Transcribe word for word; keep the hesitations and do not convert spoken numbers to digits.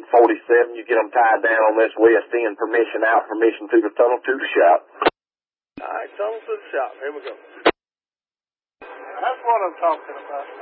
forty-seven. You get them tied down on this west end. Permission out, permission to the tunnel, to the shop. All right, tunnel to the shop. Here we go. That's what I'm talking about.